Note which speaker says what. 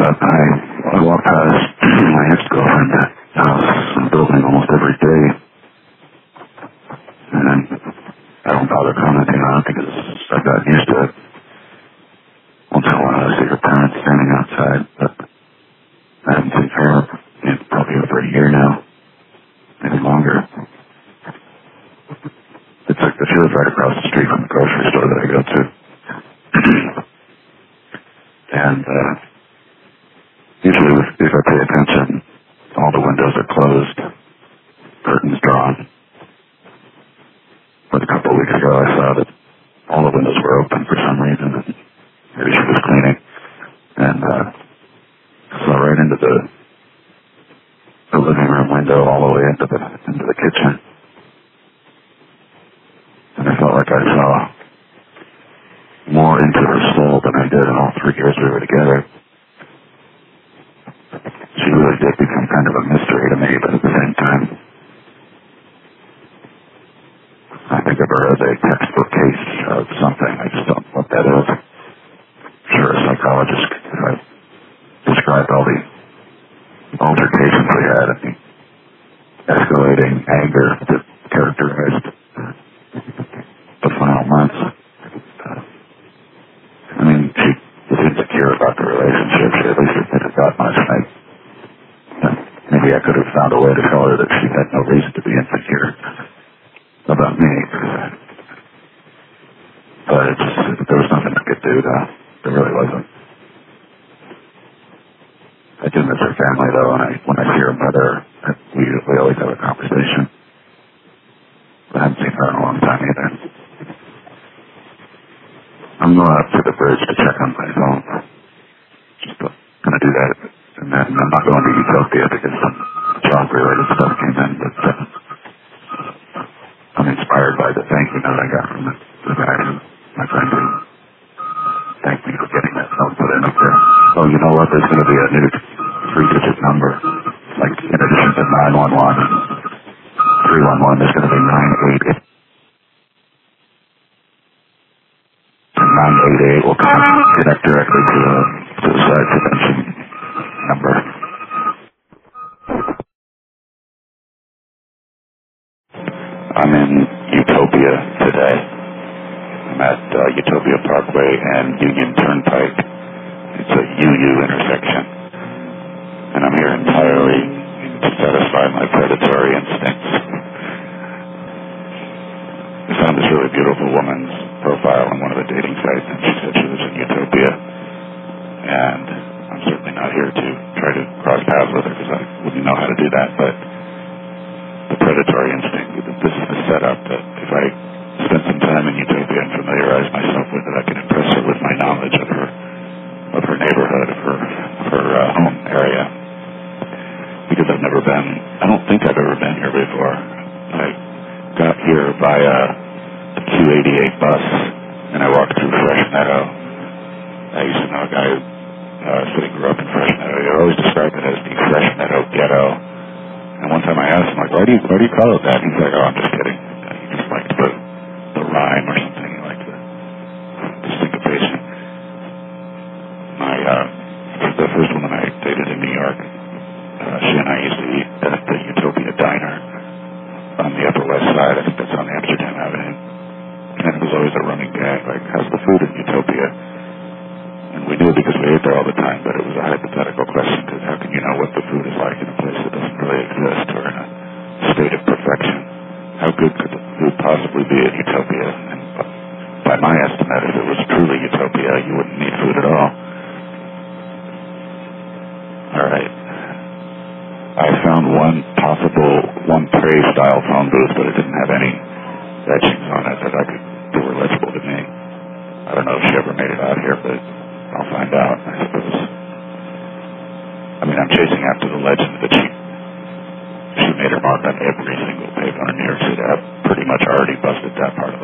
Speaker 1: I walk past my ex-girlfriend's house and building almost every day, and I don't bother commenting on it because I've gotten used to it. Once in a while I see her parents standing outside, but I haven't seen her in probably over a year now, maybe longer. It's like the field right across the street from the grocery store that I go to. And usually if I pay attention, all the windows are closed, curtains drawn. But a couple of weeks ago I saw that all the windows were open for some reason, and maybe she was cleaning. And saw right into the living room window all the way into the kitchen. And I felt like I saw more into her soul than I did in all 3 years we were together. She really did become kind of a mystery to me, but at the same time, I think of her as a textbook case of something. I just don't know what that is. Sure, a psychologist, if I described all the altercations we had and the escalating anger that characterized the final months. I mean, she was insecure about the relationship. She at least admitted that much. Maybe I could have found a way to tell her that she had no reason to be insecure about me. But there was nothing I could do, though. There really wasn't. I do miss her family, though, and when I see her mother, we always have a conversation. I haven't seen her in a long time either. I'm going up to the bridge to check on my phone. Just going to do that. And then I'm not going to Utopia because some job-related stuff came in, but I'm inspired by the thank you note I got from the guy, my friend who thanked me for getting that note put in up there. Oh, you know what? There's going to be a new 3-digit number. Like, in addition to 911 and 311, there's going to be 988. And 988 will connect directly to the suicide prevention number. I'm in Utopia today. I'm at Utopia Parkway and Union Turnpike. It's a UU intersection. And I'm here entirely to satisfy my predatory instincts. I found this really beautiful woman's profile on one of the dating sites, and she said she lives in Utopia. And I'm certainly not here to try to cross paths with her because I wouldn't know how to do that, but the predatory instinct, this is the setup that if I spend some time in Utopia and familiarize myself with it, I can impress her with my knowledge of her neighborhood, of her home area. Because I've never been, I don't think I've ever been here before. I got here via the Q88 bus, and I walked through Fresh Meadow. I used to know a guy who grew up in Fresh Meadow. He always described it as the Fresh Meadow Ghetto. And one time I asked him, like, why do you call it that? He's like, oh, I'm just kidding. He just liked the rhyme or something. He liked the syncopation. The first woman I dated in New York, she and I used to eat at the Utopia Diner on the Upper West Side. I think that's on Amsterdam Avenue. And it was always a running gag, like, how's the food in Utopia? And we knew because we ate there all the time, but it was a hypothetical question, because how can you know what the food is like in a place that doesn't really exist or in a state of perfection? How good could the food possibly be in Utopia? And by my estimate, if it was truly Utopia, you wouldn't need food at all. All right. I found one Prey-style phone booth, but it didn't have any etchings on it that were legible to me. I don't know if she ever made it out here, but I'll find out, I suppose. I mean, I'm chasing after the legend that she made her mark on every single paper in New York City. I've pretty much already busted that part of the